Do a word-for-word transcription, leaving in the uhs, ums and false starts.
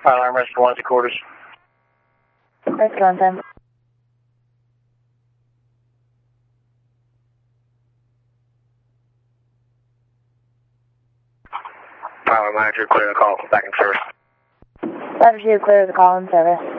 Fire alarm rest for one at the quarters. Restaurant time. Fire alarm manager, clear the call. Back in service. Five zero clear the call in service.